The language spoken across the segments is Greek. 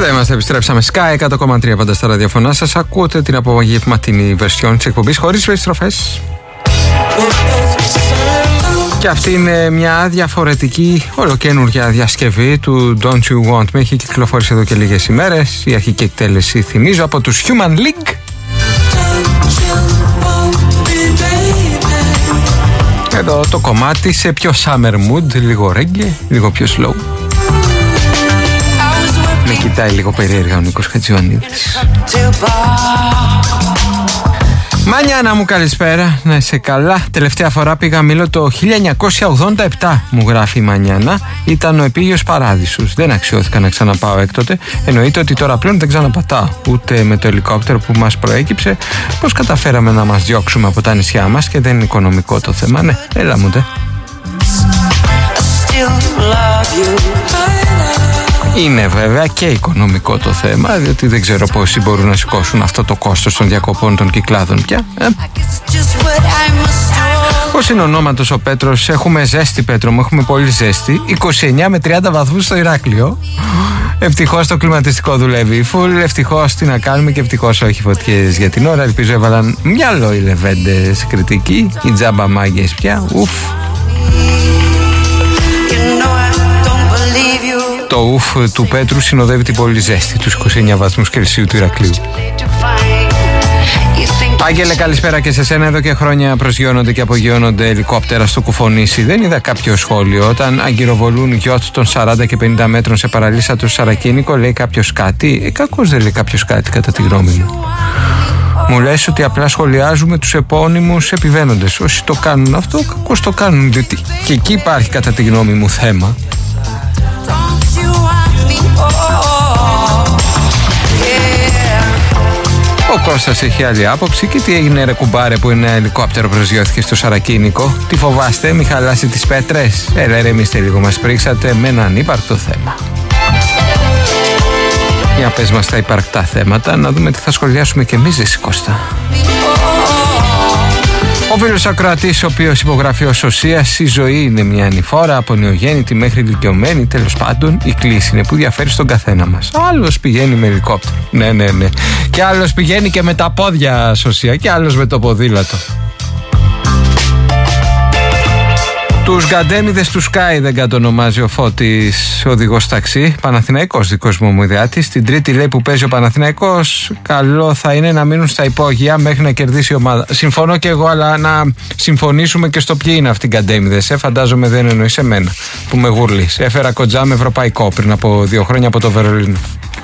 Εδώ είμαστε, επιστρέψαμε. Sky 100,3 πάντα στα ραδιοφωνά σας. Ακούτε την απογευματινή βερσιόν της εκπομπής χωρίς περιστροφές. Και αυτή είναι μια διαφορετική, ολοκαίνουργια διασκευή του Don't You Want Me. Έχει κυκλοφορήσει εδώ και λίγες ημέρες. Η αρχική εκτέλεση, θυμίζω, από τους Human League. Εδώ το κομμάτι σε πιο summer mood, λίγο reggae, λίγο πιο slow. Με κοιτάει λίγο περίεργα ο Νίκος Χατζιωαννίδης. Μανιάνα μου, καλησπέρα, να είσαι καλά. Τελευταία φορά πήγα Μήλο το 1987, μου γράφει η Μανιάνα. Ήταν ο επίγειος Παράδεισος. Δεν αξιώθηκα να ξαναπάω έκτοτε. Εννοείται ότι τώρα πλέον δεν ξαναπατάω ούτε με το ελικόπτερο που μας προέκυψε. Πώς καταφέραμε να μας διώξουμε από τα νησιά μας και δεν είναι οικονομικό το θέμα. Ναι, έλα μου ντε. Είναι βέβαια και οικονομικό το θέμα, διότι δεν ξέρω πόσοι μπορούν να σηκώσουν αυτό το κόστος των διακοπών των Κυκλάδων πια. Πώς είναι ονόματος ο Πέτρος? Έχουμε ζέστη, Πέτρο μου, έχουμε πολύ ζέστη. 29 με 30 βαθμούς στο Ηράκλειο. Ευτυχώς το κλιματιστικό δουλεύει full. Ευτυχώς τι να κάνουμε και ευτυχώς όχι φωτιές για την ώρα. Ελπίζω έβαλαν μυαλό οι λεβέντες κριτικοί, οι τζάμπα μάγκες πια. Ουφ. Το ουφ του Πέτρου συνοδεύει την πολύ ζέστη, τους 29 βαθμούς Κελσίου του Ηρακλείου. Άγγελε, καλησπέρα και σε σένα. Εδώ και χρόνια προσγειώνονται και απογειώνονται ελικόπτερα στο Κουφονήσι. Δεν είδα κάποιο σχόλιο όταν αγκυροβολούν γιότ των 40 και 50 μέτρων σε παραλίσα του Σαρακίνικο. Λέει κάποιος κάτι? Κακώς δεν λέει κάποιος κάτι, κατά τη γνώμη μου. Μου λες ότι απλά σχολιάζουμε τους επώνυμους επιβαίνοντες. Όσοι το κάνουν αυτό, κακώς το κάνουν, διότι και εκεί υπάρχει, κατά τη γνώμη μου, θέμα. Ο Κώστας έχει άλλη άποψη. Και τι έγινε ρε κουμπάρε που ένα ελικόπτερο προσγειώθηκε στο Σαρακίνικο? Τι φοβάστε, μη χαλάσει τις πέτρες? Έλα ηρεμήστε λίγο, μας πρίξατε με ένα ανύπαρκτο θέμα. Για πες μας τα υπαρκτά θέματα, να δούμε τι θα σχολιάσουμε κι εμείς, εσύ Κώστα. Ο φίλος ακροατής, ο οποίος υπογραφεί ως οσίας, η ζωή είναι μια ανηφόρα από νεογέννητη μέχρι ηλικιωμένη. Τέλος πάντων, η κλίση είναι που διαφέρει στον καθένα μας. Άλλος πηγαίνει με ελικόπτερο. Ναι. Και άλλος πηγαίνει και με τα πόδια σωσία. Και άλλος με το ποδήλατο. Τους γκαντέμιδες του Sky δεν κατονομάζει ο Φώτης, οδηγός ταξί. Παναθηναϊκός δικός μου ιδεάτης. Την Τρίτη λέει που παίζει ο Παναθηναϊκός, καλό θα είναι να μείνουν στα υπόγεια μέχρι να κερδίσει η ομάδα. Συμφωνώ και εγώ, αλλά να συμφωνήσουμε και στο ποιοι είναι αυτοί οι γκαντέμιδες. Φαντάζομαι δεν εννοείς εμένα που με γουρλείς. Έφερα κοντζά με ευρωπαϊκό πριν από 2 χρόνια από το Βερολίνο.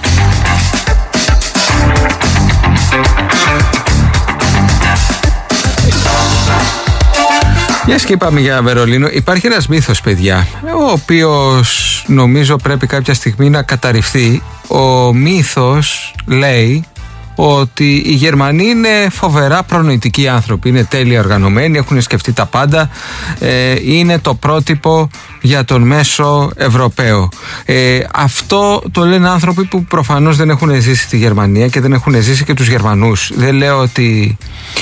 Μιας και είπαμε για Βερολίνο, υπάρχει ένας μύθος, παιδιά, ο οποίος νομίζω πρέπει κάποια στιγμή να καταρριφθεί. Ο μύθος λέει ότι οι Γερμανοί είναι φοβερά προνοητικοί άνθρωποι, είναι τέλεια οργανωμένοι, έχουν σκεφτεί τα πάντα, είναι το πρότυπο για τον μέσο Ευρωπαίο. Αυτό το λένε άνθρωποι που προφανώς δεν έχουν ζήσει τη Γερμανία και δεν έχουν ζήσει και τους Γερμανούς. Δεν λέω ότι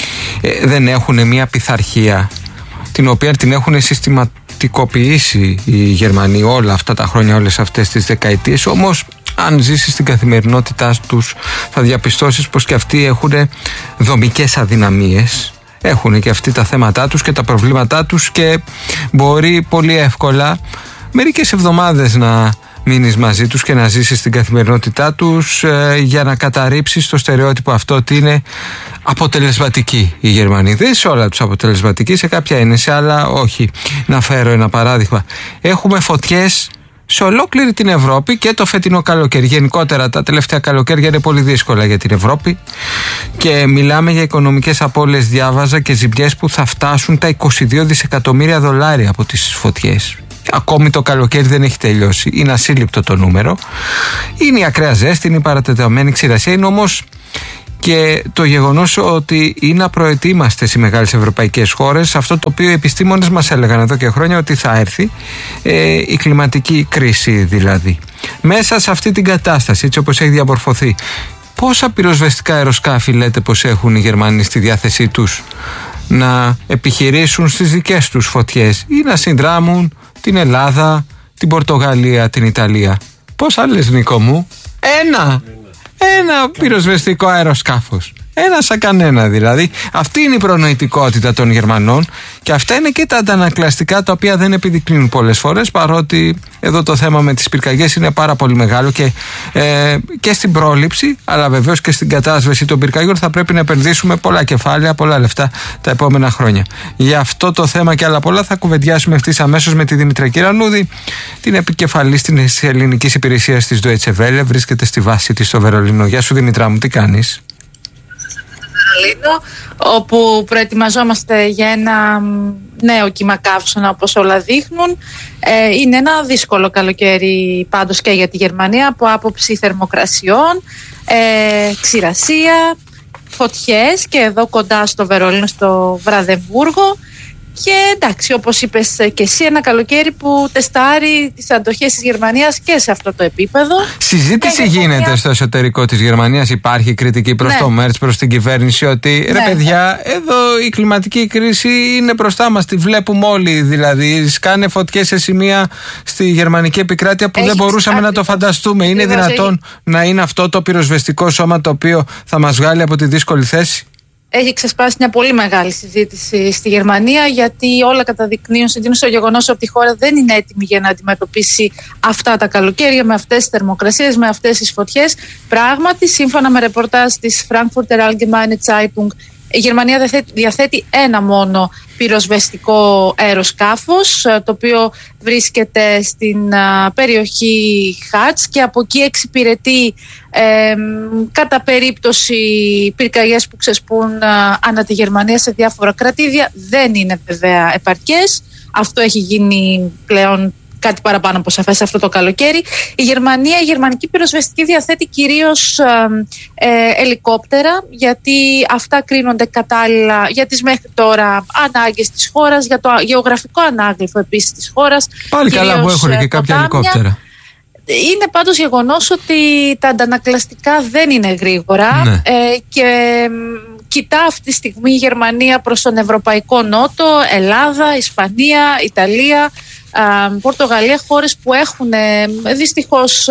δεν έχουν μια πειθαρχία την οποία την έχουν συστηματικοποιήσει οι Γερμανοί όλα αυτά τα χρόνια, όλες αυτές τις δεκαετίες. Όμως αν ζήσεις στην καθημερινότητά τους θα διαπιστώσεις πως και αυτοί έχουν δομικές αδυναμίες, έχουν και αυτοί τα θέματά τους και τα προβλήματά τους και μπορεί πολύ εύκολα μερικές εβδομάδες να μείνεις μαζί τους και να ζήσεις την καθημερινότητά τους για να καταρρύψεις το στερεότυπο αυτό ότι είναι αποτελεσματικοί οι Γερμανοί. Δεν σε όλα τους αποτελεσματικοί, σε κάποια είναι, σε άλλα όχι. Να φέρω ένα παράδειγμα. Έχουμε φωτιές σε ολόκληρη την Ευρώπη και το φετινό καλοκαίρι. Γενικότερα τα τελευταία καλοκαίρια είναι πολύ δύσκολα για την Ευρώπη και μιλάμε για οικονομικές απώλειες, διάβαζα, και ζημιές που θα φτάσουν τα 22 δισεκατομμύρια δολάρια από τις φωτιές. Ακόμη το καλοκαίρι δεν έχει τελειώσει. Είναι ασύλληπτο το νούμερο. Είναι η ακραία ζέστη, είναι η παρατεταμένη ξηρασία. Είναι όμως και το γεγονός ότι είναι απροετοίμαστε οι μεγάλες ευρωπαϊκές χώρες, αυτό το οποίο οι επιστήμονες μας έλεγαν εδώ και χρόνια ότι θα έρθει, η κλιματική κρίση δηλαδή. Μέσα σε αυτή την κατάσταση, έτσι όπως έχει διαμορφωθεί, πόσα πυροσβεστικά αεροσκάφη λέτε πως έχουν οι Γερμανοί στη διάθεσή τους να επιχειρήσουν στις δικές τους φωτιές ή να συνδράμουν την Ελλάδα, την Πορτογαλία, την Ιταλία? Πώς άλλες, Νίκο μου? Ένα πυροσβεστικό αεροσκάφος. Ένα σαν κανένα δηλαδή. Αυτή είναι η προνοητικότητα των Γερμανών και αυτά είναι και τα αντανακλαστικά τα οποία δεν επιδεικνύουν πολλές φορές, παρότι εδώ το θέμα με τις πυρκαγιές είναι πάρα πολύ μεγάλο και στην πρόληψη, αλλά βεβαίως και στην κατάσβεση των πυρκαγιών θα πρέπει να επενδύσουμε πολλά κεφάλαια, πολλά λεφτά τα επόμενα χρόνια. Για αυτό το θέμα και άλλα πολλά θα κουβεντιάσουμε ευθύς αμέσως με τη Δήμητρα Κυρανούδη, την επικεφαλής της ελληνικής υπηρεσίας της Deutsche Welle. Βρίσκεται στη βάση της στο Βερολίνο. Γεια σου Δήμητρά μου, τι κάνεις? Όπου προετοιμαζόμαστε για ένα νέο κύμα καύσωνα, όπως όλα δείχνουν. Είναι ένα δύσκολο καλοκαίρι πάντως και για τη Γερμανία από άποψη θερμοκρασιών, ξηρασία, φωτιές και εδώ κοντά στο Βερολίνο, στο Βραδεμβούργο. Και εντάξει, όπως είπες και εσύ, ένα καλοκαίρι που τεστάρει τις αντοχές της Γερμανίας και σε αυτό το επίπεδο. Συζήτηση γίνεται στο εσωτερικό της Γερμανίας, υπάρχει κριτική προς το Μέρτς, προς την κυβέρνηση, ότι ρε παιδιά, εδώ η κλιματική κρίση είναι μπροστά μας, τη βλέπουμε όλοι, δηλαδή σκάνε φωτιές σε σημεία στη γερμανική επικράτεια που δεν μπορούσαμε να το φανταστούμε. Είναι δυνατόν να είναι αυτό το πυροσβεστικό σώμα το οποίο θα μας βγάλει από τη δύσκολη θέση? Έχει ξεσπάσει μια πολύ μεγάλη συζήτηση στη Γερμανία, γιατί όλα καταδεικνύουν στο γεγονός ότι η χώρα δεν είναι έτοιμη για να αντιμετωπίσει αυτά τα καλοκαίρια με αυτές τις θερμοκρασίες, με αυτές τις φωτιές. Πράγματι, σύμφωνα με ρεπορτάζ της Frankfurter Allgemeine Zeitung, η Γερμανία διαθέτει ένα μόνο πυροσβεστικό αεροσκάφος, το οποίο βρίσκεται στην περιοχή Χάτς και από εκεί εξυπηρετεί κατά περίπτωση πυρκαγιές που ξεσπούν ανά τη Γερμανία σε διάφορα κρατήδια. Δεν είναι βέβαια επαρκές. Αυτό έχει γίνει πλέον κάτι παραπάνω από σαφές αυτό το καλοκαίρι. Η γερμανική πυροσβεστική διαθέτει κυρίως ελικόπτερα, γιατί αυτά κρίνονται κατάλληλα για τις μέχρι τώρα ανάγκες της χώρας, για το γεωγραφικό ανάγλυφο επίσης της χώρας. Πάλι καλά που έχουν και κάποια ελικόπτερα. Είναι πάντως γεγονός ότι τα αντανακλαστικά δεν είναι γρήγορα και κοιτά αυτή τη στιγμή η Γερμανία προς τον Ευρωπαϊκό Νότο, Ελλάδα, Ισπανία, Ιταλία, Πορτογαλία, χώρες που έχουν δυστυχώς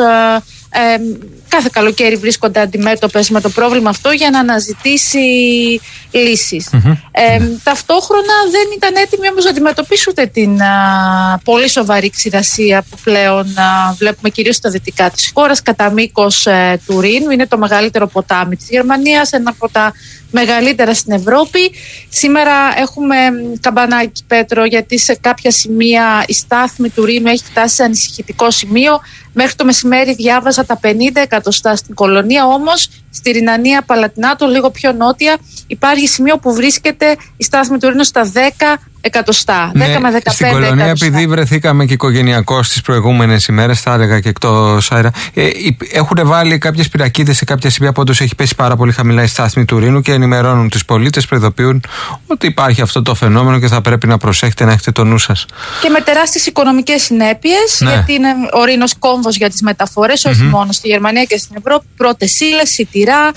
κάθε καλοκαίρι βρίσκονται αντιμέτωπες με το πρόβλημα αυτό για να αναζητήσει λύσεις. Ταυτόχρονα δεν ήταν έτοιμοι όμως να αντιμετωπίσουν την πολύ σοβαρή ξηρασία που πλέον βλέπουμε κυρίως στα δυτικά της χώρας, κατά μήκος του Ρήνου. Είναι το μεγαλύτερο ποτάμι της Γερμανίας, ένα από τα μεγαλύτερα στην Ευρώπη. Σήμερα έχουμε καμπανάκι, Πέτρο, γιατί σε κάποια σημεία η στάθμη του Ρήνου έχει φτάσει σε ανησυχητικό σημείο. Μέχρι το μεσημέρι διάβαζα τα 50 εκατοστά στην Κολονία, όμως στη Ρινανία Παλατινάτο, λίγο πιο νότια, υπάρχει σημείο που βρίσκεται η στάθμη του Ρήνου στα 10 εκατοστά. 10 με 15 στην Κολονία, εκατοστά. επειδή βρεθήκαμε και οικογενειακώς τις προηγούμενες ημέρες, θα έλεγα και εκτός αέρα, έχουν βάλει κάποιες πυρακίδες σε κάποια σημεία που όντως έχει πέσει πάρα πολύ χαμηλά η στάθμη του Ρήνου και ενημερώνουν τους πολίτες, προειδοποιούν ότι υπάρχει αυτό το φαινόμενο και θα πρέπει να προσέχετε, να έχετε το νου σας. Και με τεράστιες οικονομικές συνέπειες, γιατί είναι ο Ρήνος κόμβος για τις μεταφορές, όχι μόνο στη Γερμανία και στην Ευρώπη. Πρώτες ύλες, σιτηρά,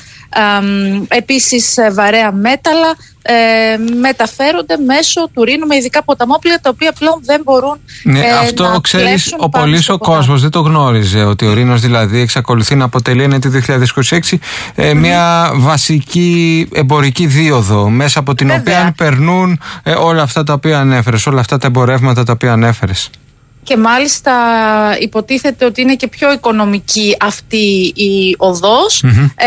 επίσης βαρέα μέταλλα μεταφέρονται μέσω του Ρήνου με ειδικά ποταμόπλια, τα οποία πλέον δεν μπορούν αυτό να ξέρεις, ο κόσμος δεν το γνώριζε, ότι ο Ρήνος δηλαδή εξακολουθεί να αποτελεί το 2026 μια βασική εμπορική δίωδο, μέσα από την οποία περνούν όλα αυτά τα οποία ανέφερες, όλα αυτά τα εμπορεύματα τα οποία ανέφερες. Και μάλιστα υποτίθεται ότι είναι και πιο οικονομική αυτή η οδός.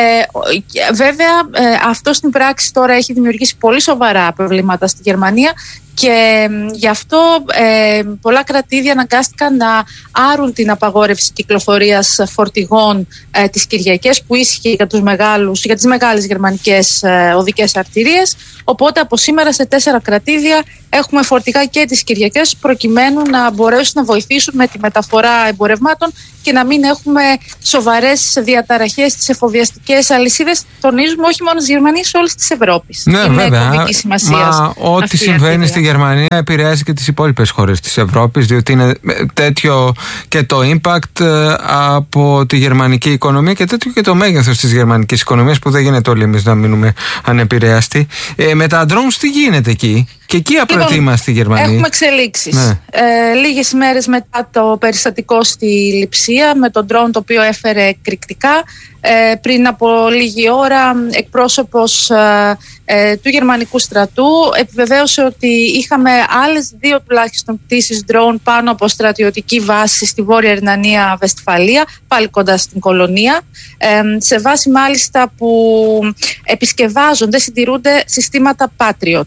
Βέβαια αυτό στην πράξη τώρα έχει δημιουργήσει πολύ σοβαρά προβλήματα στη Γερμανία και γι' αυτό πολλά κρατήδια αναγκάστηκαν να άρουν την απαγόρευση κυκλοφορίας φορτηγών τις Κυριακές, που ίσχυε για τις μεγάλες γερμανικές οδικές αρτηρίες. Οπότε από σήμερα σε 4 κρατήδια έχουμε φορτηγά και τις Κυριακές, προκειμένου να μπορέσουν να βοηθήσουν με τη μεταφορά εμπορευμάτων και να μην έχουμε σοβαρές διαταραχές στις εφοδιαστικές αλυσίδες. Τονίζουμε όχι μόνο της Γερμανίας, όλης της Ευρώπης. Ναι, είναι βέβαια. κομβική σημασία. Ό,τι συμβαίνει στη Γερμανία επηρεάζει και τις υπόλοιπες χώρες της Ευρώπης, διότι είναι τέτοιο και το impact από τη γερμανική οικονομία και τέτοιο και το μέγεθος της γερμανικής οικονομίας, που δεν γίνεται όλοι εμείς να μείνουμε ανεπηρέαστοι. Με τα drones τι γίνεται εκεί? Και εκεί απροετοίμαστε η Γερμανία. Έχουμε εξελίξεις. Ναι. Λίγες ημέρες μετά το περιστατικό στη Λειψία, με τον drone το οποίο έφερε εκρηκτικά, πριν από λίγη ώρα εκπρόσωπος του γερμανικού στρατού επιβεβαίωσε ότι είχαμε άλλες 2 τουλάχιστον πτήσεις drone πάνω από στρατιωτική βάση στη Βόρεια Ρινανία Βεσφαλία, πάλι κοντά στην Κολονία, σε βάση μάλιστα που επισκευάζονται, συντηρούνται συστήματα Patriot.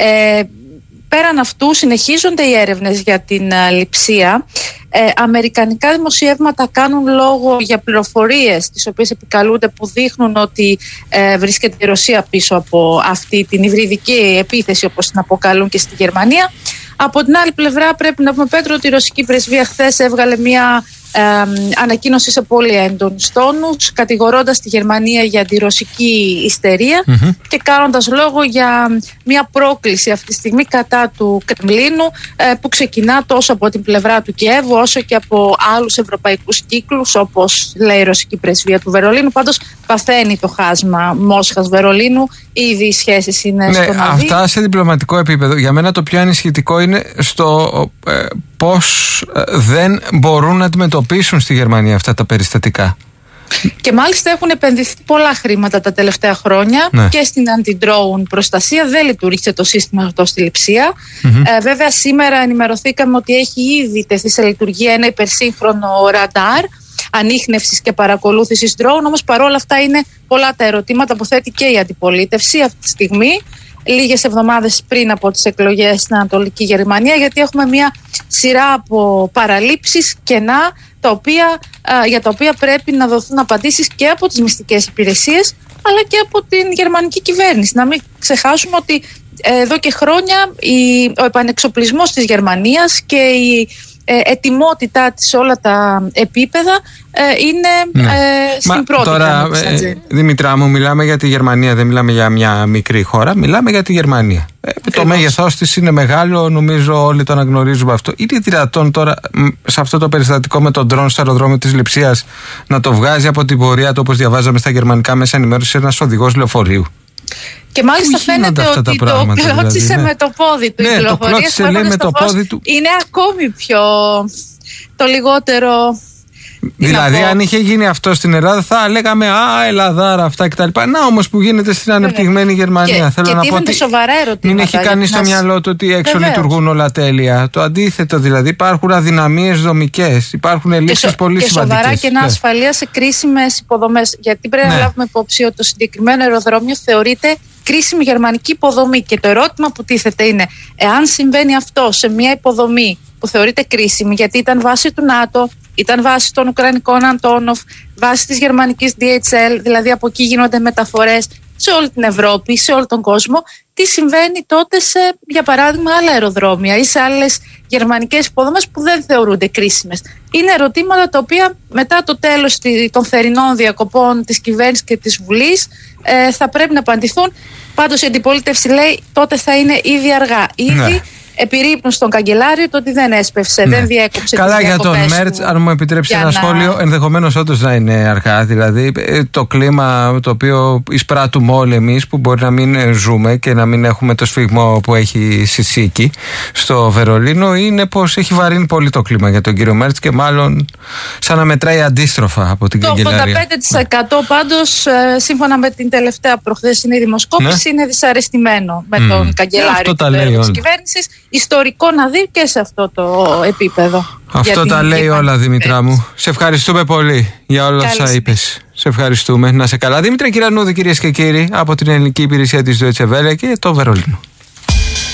Πέραν αυτού συνεχίζονται οι έρευνες για την Λειψία. Αμερικανικά δημοσιεύματα κάνουν λόγο για πληροφορίες τις οποίες επικαλούνται, που δείχνουν ότι βρίσκεται η Ρωσία πίσω από αυτή την υβριδική επίθεση, όπως την αποκαλούν και στη Γερμανία. Από την άλλη πλευρά πρέπει να πούμε, Πέτρο, ότι η ρωσική πρεσβεία χθες έβγαλε μια ανακοίνωση σε πολύ έντονους τόνους, κατηγορώντας τη Γερμανία για αντιρωσική ιστερία και κάνοντας λόγο για μια πρόκληση αυτή τη στιγμή κατά του Κρεμλίνου, που ξεκινά τόσο από την πλευρά του Κιέβου όσο και από άλλους ευρωπαϊκούς κύκλους, όπως λέει η ρωσική πρεσβεία του Βερολίνου. Πάντως παθαίνει το χάσμα Μόσχας-Βερολίνου, ήδη οι σχέσεις είναι στον αδύ. Αυτά σε διπλωματικό επίπεδο. Για μένα το πιο ανησυχητικό είναι στο πώς δεν μπορούν να αντιμετωπίσουν στη Γερμανία αυτά τα περιστατικά. Και μάλιστα έχουν επενδυθεί πολλά χρήματα τα τελευταία χρόνια και στην anti-drone προστασία. Δεν λειτουργήσε το σύστημα αυτό στη Λειψία. Βέβαια σήμερα ενημερωθήκαμε ότι έχει ήδη τεθεί σε λειτουργία ένα υπερσύγχρονο ραντάρ ανίχνευσης και παρακολούθησης drone. Όμως παρόλα αυτά είναι πολλά τα ερωτήματα που θέτει και η αντιπολίτευση αυτή τη στιγμή, λίγες εβδομάδες πριν από τις εκλογές στην Ανατολική Γερμανία, γιατί έχουμε μια σειρά από παραλήψεις, κενά, για τα οποία πρέπει να δοθούν απαντήσεις και από τις μυστικές υπηρεσίες, αλλά και από την γερμανική κυβέρνηση. Να μην ξεχάσουμε ότι εδώ και χρόνια ο επανεξοπλισμός της Γερμανίας και η ετοιμότητά της σε όλα τα επίπεδα είναι στην πρώτη. Τώρα, Δημητρά μου, μιλάμε για τη Γερμανία, δεν μιλάμε για μια μικρή χώρα, μιλάμε για τη Γερμανία. Το μέγεθός της είναι μεγάλο, νομίζω όλοι το αναγνωρίζουμε αυτό. Είναι δυνατόν τώρα σε αυτό το περιστατικό με τον drone στο αεροδρόμιο της Λειψίας να το βγάζει από την πορεία του, όπως διαβάζαμε στα γερμανικά μέσα ενημέρωση, ένας οδηγός λεωφορείου? Και μάλιστα φαίνεται ότι το κλώτσισε με το πόδι του. Ναι, το κλώτσισε, λέει, με το πόδι του. Είναι ακόμη πιο το λιγότερο. Δηλαδή, αν είχε γίνει αυτό στην Ελλάδα, θα λέγαμε Ελλαδάρα αυτά κτλ. Να όμως που γίνεται στην ανεπτυγμένη Γερμανία. Θέλω να πω ότι σοβαρά ερωτήματα. Μην έχει κανείς στο μυαλό του ότι έξω λειτουργούν όλα τέλεια. Το αντίθετο, δηλαδή, υπάρχουν αδυναμίες δομικές, υπάρχουν ελλείψεις πολύ σημαντικές. Και σοβαρά κενά ασφαλείας σε κρίσιμες υποδομές. Γιατί πρέπει να λάβουμε υπόψη ότι το συγκεκριμένο αεροδρόμιο θεωρείται κρίσιμη γερμανική υποδομή. Και το ερώτημα που τίθεται είναι, εάν συμβαίνει αυτό σε μια υποδομή που θεωρείται κρίσιμη, γιατί ήταν βάση του ΝΑΤΟ, ήταν βάση των Ουκρανικών Αντόνοφ, βάση της γερμανικής DHL, δηλαδή από εκεί γίνονται μεταφορές σε όλη την Ευρώπη, σε όλο τον κόσμο. Τι συμβαίνει τότε σε, για παράδειγμα, άλλα αεροδρόμια ή σε άλλες γερμανικές υποδομές που δεν θεωρούνται κρίσιμες? Είναι ερωτήματα τα οποία μετά το τέλος των θερινών διακοπών της κυβέρνησης και της Βουλής θα πρέπει να απαντηθούν. Πάντως η αντιπολίτευση λέει τότε θα είναι ήδη αργά. Ήδη επιρρύπνουν στον καγκελάριο το ότι δεν έσπευσε, δεν διέκοψε. Καλά για τον Μέρτς, αν μου επιτρέψει ένα σχόλιο, ενδεχομένως όντως να είναι αργά. Δηλαδή το κλίμα το οποίο εισπράττουμε όλοι εμείς, που μπορεί να μην ζούμε και να μην έχουμε το σφιγμό που έχει Σισίκη στο Βερολίνο, είναι πως έχει βαρύνει πολύ το κλίμα για τον κύριο Μέρτς και μάλλον σαν να μετράει αντίστροφα από την καγκελάρια. Το 85% πάντως, σύμφωνα με την τελευταία προχθεσινή δημοσκόπηση, είναι δυσαρεστημένο με τον καγκελάριο της κυβέρνησης. Ιστορικό να δει και σε αυτό το επίπεδο. Αυτό τα λέει όλα, Δημητρά μου. Σε ευχαριστούμε πολύ για όλα όσα είπες. Σε ευχαριστούμε. Να σε καλά. Δήμητρα Κυρανούδη, κυρίες και κύριοι, από την Ελληνική Υπηρεσία της Deutsche Welle και το Βερολίνο.